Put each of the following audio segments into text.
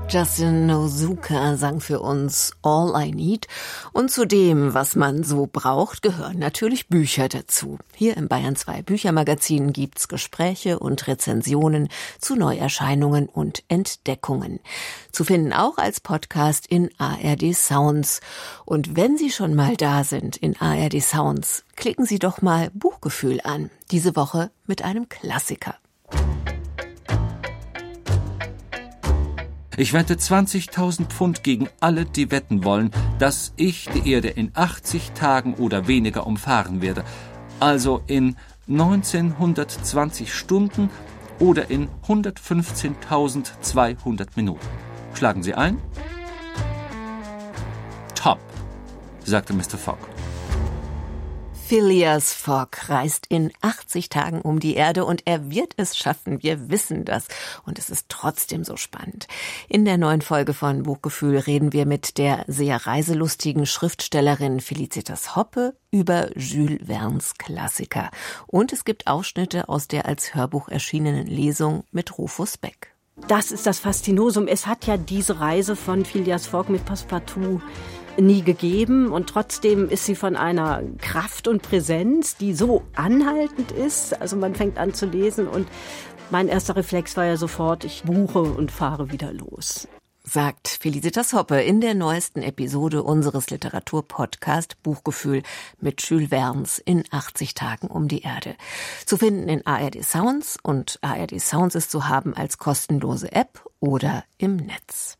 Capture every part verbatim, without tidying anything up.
Justin Nozuka sang für uns All I Need. Und zu dem, was man so braucht, gehören natürlich Bücher dazu. Hier im Bayern zwei Büchermagazin gibt's Gespräche und Rezensionen zu Neuerscheinungen und Entdeckungen. Zu finden auch als Podcast in A R D Sounds. Und wenn Sie schon mal da sind in A R D Sounds, klicken Sie doch mal Buchgefühl an. Diese Woche mit einem Klassiker. Ich wette zwanzigtausend Pfund gegen alle, die wetten wollen, dass ich die Erde in achtzig Tagen oder weniger umfahren werde. Also in neunzehnhundertzwanzig Stunden oder in hundertfünfzehntausendzweihundert Minuten. Schlagen Sie ein? Top, sagte Mister Fogg. Phileas Fogg reist in achtzig Tagen um die Erde und er wird es schaffen, wir wissen das. Und es ist trotzdem so spannend. In der neuen Folge von Buchgefühl reden wir mit der sehr reiselustigen Schriftstellerin Felicitas Hoppe über Jules Vernes Klassiker. Und es gibt Ausschnitte aus der als Hörbuch erschienenen Lesung mit Rufus Beck. Das ist das Faszinosum. Es hat ja diese Reise von Phileas Fogg mit Passepartout nie gegeben und trotzdem ist sie von einer Kraft und Präsenz, die so anhaltend ist. Also man fängt an zu lesen und mein erster Reflex war ja sofort, ich buche und fahre wieder los. Sagt Felicitas Hoppe in der neuesten Episode unseres Literaturpodcast Buchgefühl mit Jules Vernes in achtzig Tagen um die Erde. Zu finden in A R D Sounds und A R D Sounds ist zu haben als kostenlose App oder im Netz.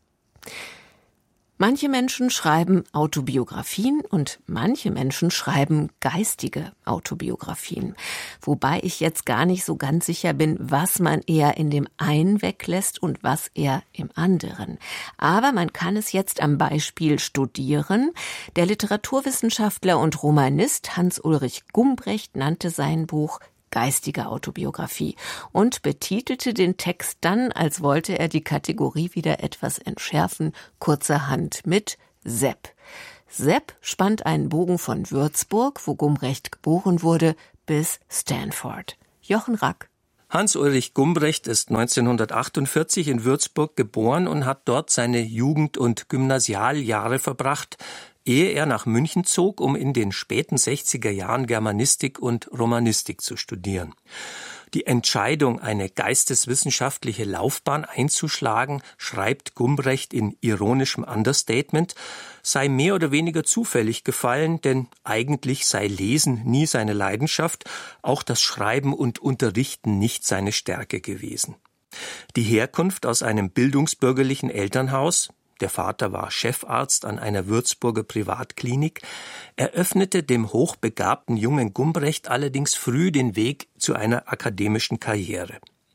Manche Menschen schreiben Autobiografien und manche Menschen schreiben geistige Autobiografien. Wobei ich jetzt gar nicht so ganz sicher bin, was man eher in dem einen weglässt und was eher im anderen. Aber man kann es jetzt am Beispiel studieren. Der Literaturwissenschaftler und Romanist Hans-Ulrich Gumbrecht nannte sein Buch geistige Autobiografie und betitelte den Text dann, als wollte er die Kategorie wieder etwas entschärfen, kurzerhand mit Sepp. Sepp spannt einen Bogen von Würzburg, wo Gumbrecht geboren wurde, bis Stanford. Jochen Rack. Hans-Ulrich Gumbrecht ist neunzehnhundertachtundvierzig in Würzburg geboren und hat dort seine Jugend- und Gymnasialjahre verbracht, ehe er nach München zog, um in den späten sechziger Jahren Germanistik und Romanistik zu studieren. Die Entscheidung, eine geisteswissenschaftliche Laufbahn einzuschlagen, schreibt Gumbrecht in ironischem Understatement, sei mehr oder weniger zufällig gefallen, denn eigentlich sei Lesen nie seine Leidenschaft, auch das Schreiben und Unterrichten nicht seine Stärke gewesen. Die Herkunft aus einem bildungsbürgerlichen Elternhaus, der Vater war Chefarzt an einer Würzburger Privatklinik, eröffnete dem hochbegabten jungen Gumbrecht allerdings früh den Weg zu einer akademischen Karriere.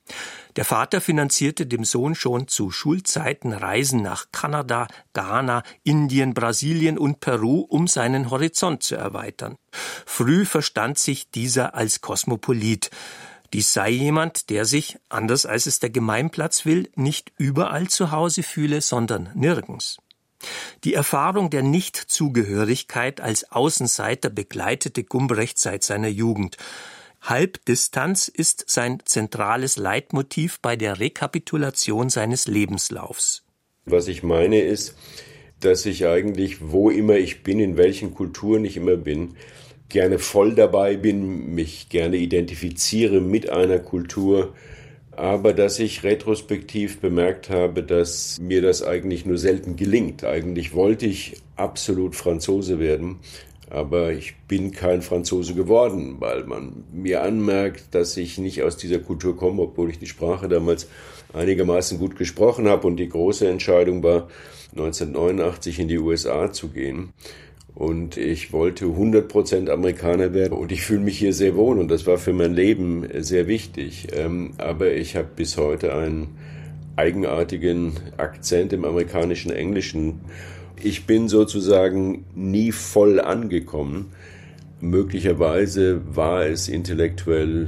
Der Vater finanzierte dem Sohn schon zu Schulzeiten Reisen nach Kanada, Ghana, Indien, Brasilien und Peru, um seinen Horizont zu erweitern. Früh verstand sich dieser als Kosmopolit. Dies sei jemand, der sich, anders als es der Gemeinplatz will, nicht überall zu Hause fühle, sondern nirgends. Die Erfahrung der Nichtzugehörigkeit als Außenseiter begleitete Gumbrecht seit seiner Jugend. Halbdistanz ist sein zentrales Leitmotiv bei der Rekapitulation seines Lebenslaufs. Was ich meine ist, dass ich eigentlich, wo immer ich bin, in welchen Kulturen ich immer bin, gerne voll dabei bin, mich gerne identifiziere mit einer Kultur, aber dass ich retrospektiv bemerkt habe, dass mir das eigentlich nur selten gelingt. Eigentlich wollte ich absolut Franzose werden, aber ich bin kein Franzose geworden, weil man mir anmerkt, dass ich nicht aus dieser Kultur komme, obwohl ich die Sprache damals einigermaßen gut gesprochen habe und die große Entscheidung war, neunzehnhundertneunundachtzig in die U S A zu gehen. Und ich wollte hundert Prozent Amerikaner werden und ich fühle mich hier sehr wohl und das war für mein Leben sehr wichtig. Aber ich habe bis heute einen eigenartigen Akzent im amerikanischen Englischen. Ich bin sozusagen nie voll angekommen. Möglicherweise war es intellektuell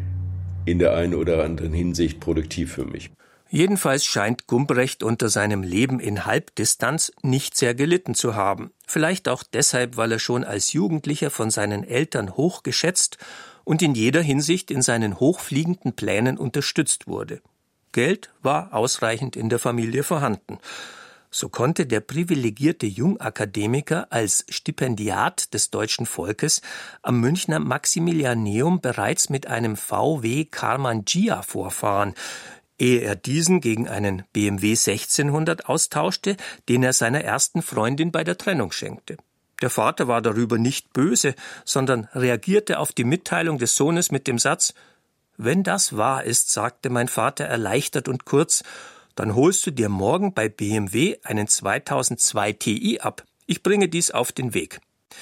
in der einen oder anderen Hinsicht produktiv für mich. Jedenfalls scheint Gumbrecht unter seinem Leben in Halbdistanz nicht sehr gelitten zu haben. Vielleicht auch deshalb, weil er schon als Jugendlicher von seinen Eltern hoch geschätzt und in jeder Hinsicht in seinen hochfliegenden Plänen unterstützt wurde. Geld war ausreichend in der Familie vorhanden. So konnte der privilegierte Jungakademiker als Stipendiat des deutschen Volkes am Münchner Maximilianeum bereits mit einem V W Karmann Ghia vorfahren, ehe er diesen gegen einen B M W sechzehnhundert austauschte, den er seiner ersten Freundin bei der Trennung schenkte. Der Vater war darüber nicht böse, sondern reagierte auf die Mitteilung des Sohnes mit dem Satz: »Wenn das wahr ist«, sagte mein Vater erleichtert und kurz, »dann holst du dir morgen bei B M W einen zweitausendzwei T I ab. Ich bringe dies auf den Weg.«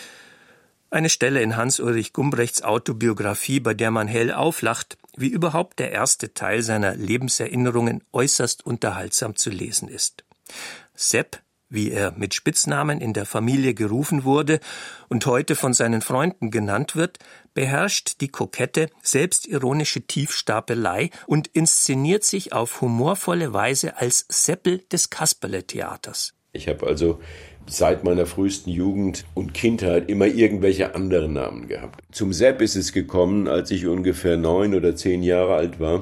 Eine Stelle in Hans-Ulrich Gumbrechts Autobiografie, bei der man hell auflacht, wie überhaupt der erste Teil seiner Lebenserinnerungen äußerst unterhaltsam zu lesen ist. Sepp, wie er mit Spitznamen in der Familie gerufen wurde und heute von seinen Freunden genannt wird, beherrscht die kokette, selbstironische Tiefstapelei und inszeniert sich auf humorvolle Weise als Seppel des Kasperle-Theaters. Ich habe also seit meiner frühesten Jugend und Kindheit immer irgendwelche anderen Namen gehabt. Zum Sepp ist es gekommen, als ich ungefähr neun oder zehn Jahre alt war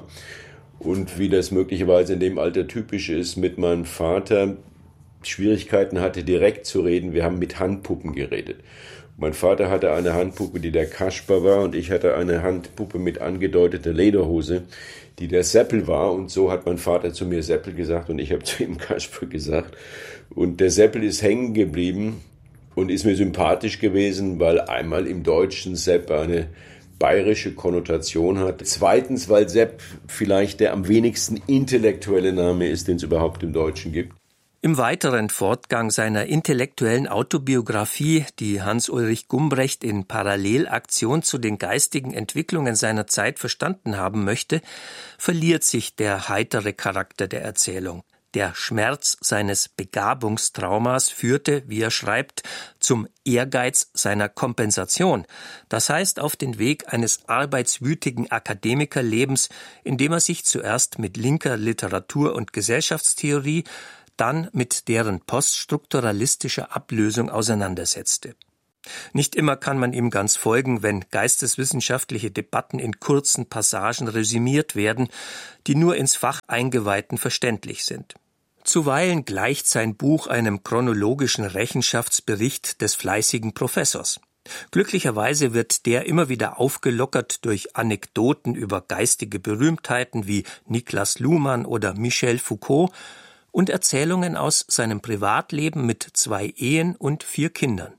und wie das möglicherweise in dem Alter typisch ist, mit meinem Vater Schwierigkeiten hatte, direkt zu reden. Wir haben mit Handpuppen geredet. Mein Vater hatte eine Handpuppe, die der Kasper war, und ich hatte eine Handpuppe mit angedeuteter Lederhose, die der Seppel war. Und so hat mein Vater zu mir Seppel gesagt und ich habe zu ihm Kasper gesagt. Und der Seppel ist hängen geblieben und ist mir sympathisch gewesen, weil einmal im Deutschen Sepp eine bayerische Konnotation hat. Zweitens, weil Sepp vielleicht der am wenigsten intellektuelle Name ist, den es überhaupt im Deutschen gibt. Im weiteren Fortgang seiner intellektuellen Autobiografie, die Hans-Ulrich Gumbrecht in Parallelaktion zu den geistigen Entwicklungen seiner Zeit verstanden haben möchte, verliert sich der heitere Charakter der Erzählung. Der Schmerz seines Begabungstraumas führte, wie er schreibt, zum Ehrgeiz seiner Kompensation, das heißt auf den Weg eines arbeitswütigen Akademikerlebens, in dem er sich zuerst mit linker Literatur- und Gesellschaftstheorie, dann mit deren poststrukturalistischer Ablösung auseinandersetzte. Nicht immer kann man ihm ganz folgen, wenn geisteswissenschaftliche Debatten in kurzen Passagen resümiert werden, die nur ins Fach Eingeweihten verständlich sind. Zuweilen gleicht sein Buch einem chronologischen Rechenschaftsbericht des fleißigen Professors. Glücklicherweise wird der immer wieder aufgelockert durch Anekdoten über geistige Berühmtheiten wie Niklas Luhmann oder Michel Foucault und Erzählungen aus seinem Privatleben mit zwei Ehen und vier Kindern.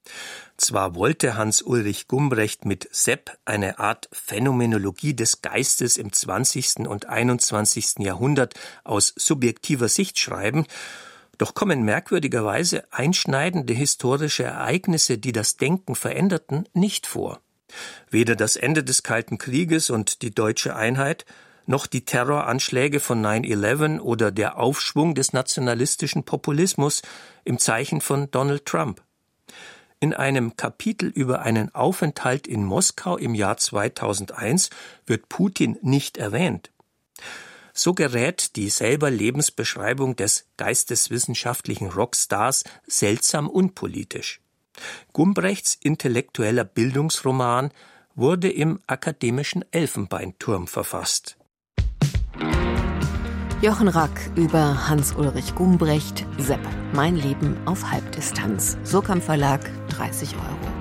Zwar wollte Hans-Ulrich Gumbrecht mit Sepp eine Art Phänomenologie des Geistes im zwanzigsten und einundzwanzigsten Jahrhundert aus subjektiver Sicht schreiben, doch kommen merkwürdigerweise einschneidende historische Ereignisse, die das Denken veränderten, nicht vor. Weder das Ende des Kalten Krieges und die deutsche Einheit, noch die Terroranschläge von neun elf oder der Aufschwung des nationalistischen Populismus im Zeichen von Donald Trump. In einem Kapitel über einen Aufenthalt in Moskau im Jahr zweitausendeins wird Putin nicht erwähnt. So gerät die selber Lebensbeschreibung des geisteswissenschaftlichen Rockstars seltsam unpolitisch. Gumbrechts intellektueller Bildungsroman wurde im akademischen Elfenbeinturm verfasst. Jochen Rack über Hans-Ulrich Gumbrecht, Sepp, mein Leben auf Halbdistanz. Surkamp Verlag, dreißig Euro.